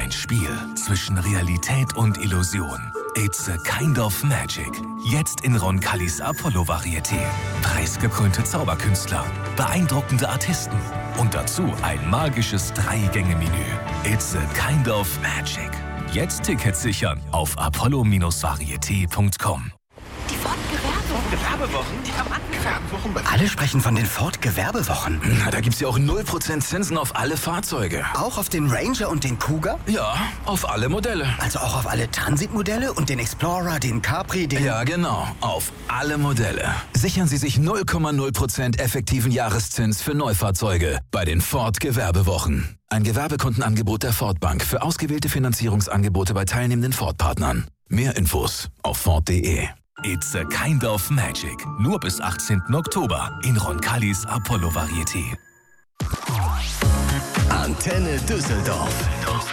Ein Spiel zwischen Realität und Illusion. It's a kind of magic. Jetzt in Roncalis Apollo-Varieté. Preisgekrönte Zauberkünstler, beeindruckende Artisten und dazu ein magisches 3-Gänge-Menü. It's a kind of magic. Jetzt Tickets sichern auf apollo-varieté.com. Die Ford-Gewerbewochen, die haben angefangen. Alle sprechen von den Ford-Gewerbewochen. Na, da gibt's ja auch 0% Zinsen auf alle Fahrzeuge. Auch auf den Ranger und den Cougar? Ja, auf alle Modelle. Also auch auf alle Transit-Modelle und den Explorer, den Capri, den... Ja, genau. Auf alle Modelle. Sichern Sie sich 0,0% effektiven Jahreszins für Neufahrzeuge bei den Ford-Gewerbewochen. Ein Gewerbekundenangebot der Ford Bank für ausgewählte Finanzierungsangebote bei teilnehmenden Ford-Partnern. Mehr Infos auf Ford.de. It's a kind of magic. Nur bis 18. Oktober in Roncalis Apollo-Varieté. Antenne Düsseldorf.